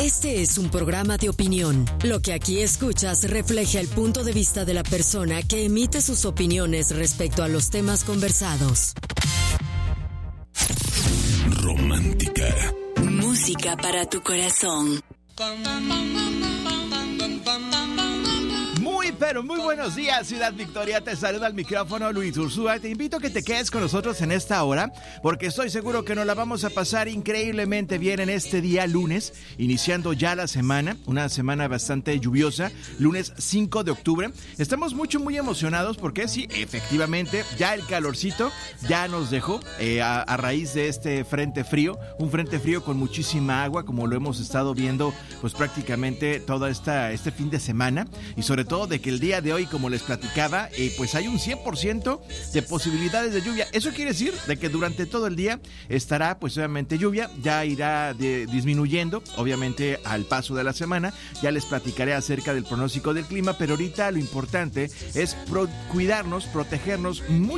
Este es un programa de opinión. Lo que aquí escuchas refleja el punto de vista de la persona que emite sus opiniones respecto a los temas conversados. Romántica. Música para tu corazón. Pero muy buenos días, Ciudad Victoria. Te saluda al micrófono Luis Ursúa. Te invito a que te quedes con nosotros en esta hora, porque estoy seguro que nos la vamos a pasar increíblemente bien en este día lunes, iniciando ya la semana, una semana bastante lluviosa, lunes 5 de octubre. Estamos muy emocionados porque sí, efectivamente, ya el calorcito ya nos dejó a raíz de este frente frío, un frente frío con muchísima agua, como lo hemos estado viendo pues prácticamente todo este fin de semana, y sobre todo de que el día de hoy, como les platicaba, pues hay un 100% de posibilidades de lluvia. Eso quiere decir de que durante todo el día estará pues obviamente lluvia, ya irá disminuyendo obviamente al paso de la semana. Ya les platicaré acerca del pronóstico del clima, pero ahorita lo importante es cuidarnos, protegernos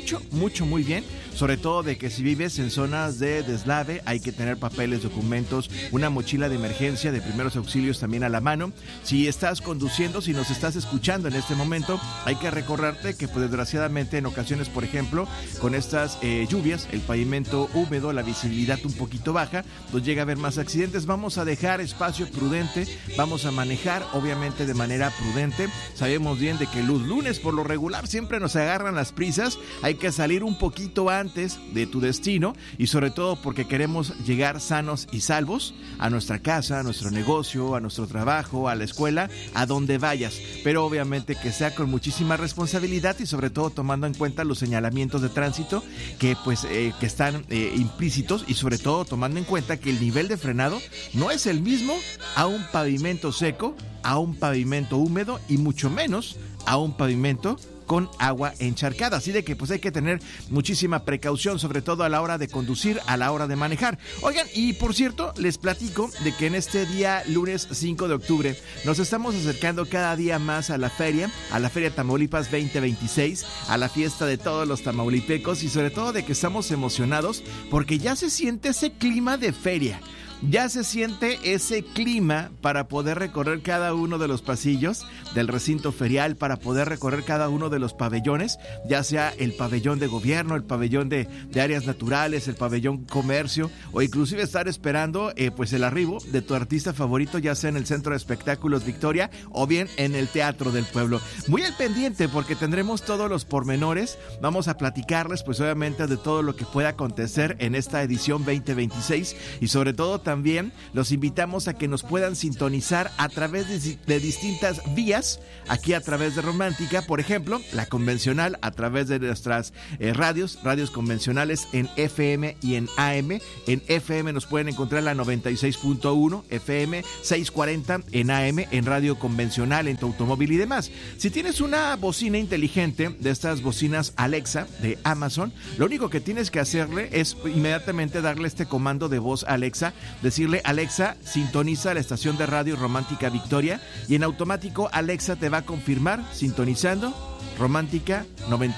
muy bien, sobre todo de que si vives en zonas de deslave hay que tener papeles, documentos, una mochila de emergencia de primeros auxilios también a la mano. Si estás conduciendo, si nos estás escuchando en este momento, hay que recordarte que pues desgraciadamente en ocasiones, por ejemplo, con estas lluvias, el pavimento húmedo, la visibilidad un poquito baja, pues llega a haber más accidentes. Vamos a dejar espacio prudente, vamos a manejar obviamente de manera prudente. Sabemos bien de que los lunes por lo regular siempre nos agarran las prisas, hay que salir un poquito antes de tu destino, y sobre todo porque queremos llegar sanos y salvos a nuestra casa, a nuestro negocio, a nuestro trabajo, a la escuela, a donde vayas, pero obviamente que sea con muchísima responsabilidad y sobre todo tomando en cuenta los señalamientos de tránsito que están implícitos, y sobre todo tomando en cuenta que el nivel de frenado no es el mismo a un pavimento seco, a un pavimento húmedo y mucho menos a un pavimento con agua encharcada, así de que pues hay que tener muchísima precaución, sobre todo a la hora de conducir, a la hora de manejar. Oigan, y por cierto, les platico de que en este día lunes 5 de octubre nos estamos acercando cada día más a la Feria Tamaulipas 2026, a la fiesta de todos los tamaulipecos, y sobre todo de que estamos emocionados porque ya se siente ese clima de feria. Ya se siente ese clima para poder recorrer cada uno de los pasillos del recinto ferial, para poder recorrer cada uno de los pabellones, ya sea el pabellón de gobierno, el pabellón de áreas naturales, el pabellón comercio, o inclusive estar esperando pues el arribo de tu artista favorito, ya sea en el Centro de Espectáculos Victoria o bien en el Teatro del Pueblo. Muy al pendiente porque tendremos todos los pormenores. Vamos a platicarles pues obviamente de todo lo que pueda acontecer en esta edición 2026, y sobre todo también los invitamos a que nos puedan sintonizar a través de distintas vías, aquí a través de Romántica, por ejemplo, la convencional a través de nuestras radios convencionales en FM y en AM. En FM nos pueden encontrar la 96.1, FM 640, en AM, en radio convencional, en tu automóvil y demás. Si tienes una bocina inteligente, de estas bocinas Alexa de Amazon, lo único que tienes que hacerle es inmediatamente darle este comando de voz a Alexa, decirle: Alexa, sintoniza la estación de radio Romántica Victoria, y en automático Alexa te va a confirmar sintonizando Romántica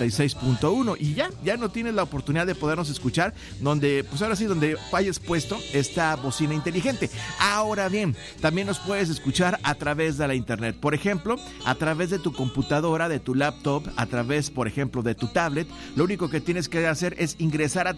96.1, y ya no tienes la oportunidad de podernos escuchar donde hayas puesto esta bocina inteligente. Ahora bien, también nos puedes escuchar a través de la internet, por ejemplo, a través de tu computadora, de tu laptop, a través, por ejemplo, de tu tablet. Lo único que tienes que hacer es ingresar a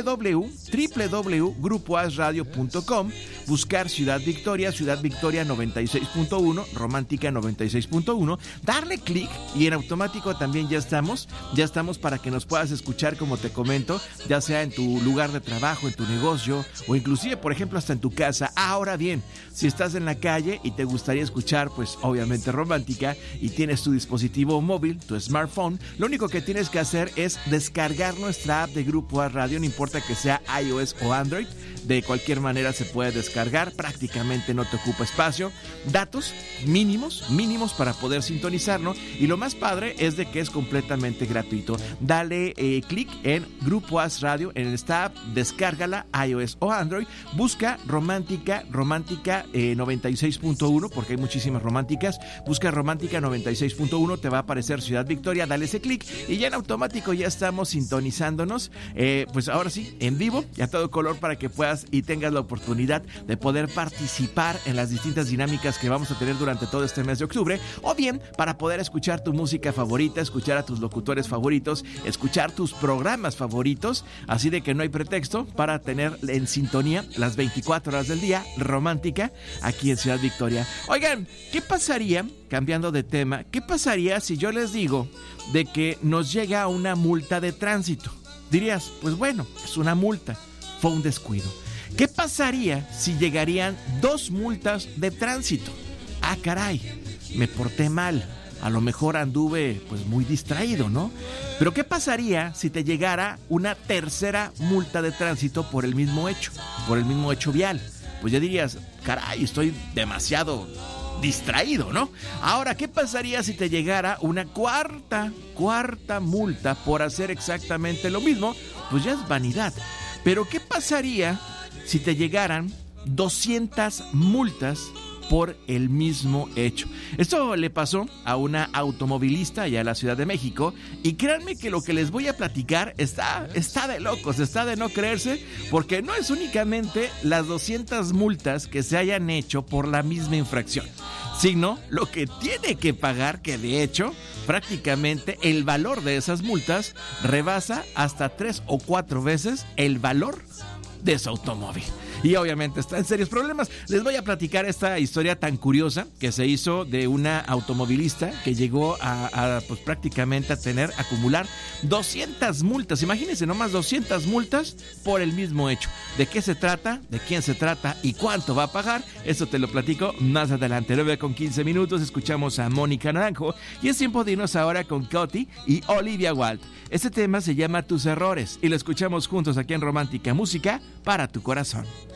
www.grupoasradio.com, buscar Ciudad Victoria 96.1, Romántica 96.1, darle clic y en automático también ya estamos para que nos puedas escuchar, como te comento, ya sea en tu lugar de trabajo, en tu negocio, o inclusive, por ejemplo, hasta en tu casa. Ahora bien, si estás en la calle y te gustaría escuchar, pues obviamente Romántica, y tienes tu dispositivo móvil, tu smartphone, lo único que tienes que hacer es descargar nuestra app de Grupo A Radio, no importa que sea iOS o Android. De cualquier manera se puede descargar, prácticamente no te ocupa espacio, datos mínimos para poder sintonizarlo, y lo más padre es de que es completamente gratuito. Dale clic en Grupo As Radio, en esta app, descárgala, iOS o Android, busca Romántica 96.1, porque hay muchísimas románticas, busca Romántica 96.1, te va a aparecer Ciudad Victoria, dale ese clic y ya en automático ya estamos sintonizándonos, pues ahora sí, en vivo y a todo color, para que puedas puedas y tengas la oportunidad de poder participar en las distintas dinámicas que vamos a tener durante todo este mes de octubre, o bien para poder escuchar tu música favorita, escuchar a tus locutores favoritos, escuchar tus programas favoritos, así de que no hay pretexto para tener en sintonía las 24 horas del día Romántica aquí en Ciudad Victoria. Oigan, ¿qué pasaría, cambiando de tema, qué pasaría si yo les digo de que nos llega una multa de tránsito? Dirías, pues bueno, es una multa, fue un descuido. ¿Qué pasaría si llegarían 2 multas de tránsito? Ah, caray, me porté mal, a lo mejor anduve pues muy distraído, ¿no? Pero ¿qué pasaría si te llegara una tercera multa de tránsito por el mismo hecho vial? Pues ya dirías, caray, estoy demasiado distraído, ¿no? Ahora, ¿qué pasaría si te llegara una cuarta multa por hacer exactamente lo mismo? Pues ya es vanidad. Pero ¿qué pasaría si te llegaran 200 multas por el mismo hecho? Esto le pasó a una automovilista allá en la Ciudad de México, y créanme que lo que les voy a platicar está de locos, está de no creerse, porque no es únicamente las 200 multas que se hayan hecho por la misma infracción, sino lo que tiene que pagar, que de hecho prácticamente el valor de esas multas rebasa hasta 3 o 4 veces el valor de su automóvil. Y obviamente está en serios problemas. Les voy a platicar esta historia tan curiosa que se hizo de una automovilista que llegó a pues prácticamente a acumular 200 multas. Imagínense nomás, 200 multas por el mismo hecho. ¿De qué se trata? ¿De quién se trata? ¿Y cuánto va a pagar? Eso te lo platico más adelante. 9:15 escuchamos a Mónica Naranjo y es tiempo de irnos ahora con Coti y Olivia Wilde. Este tema se llama Tus Errores y lo escuchamos juntos aquí en Romántica Música para tu corazón.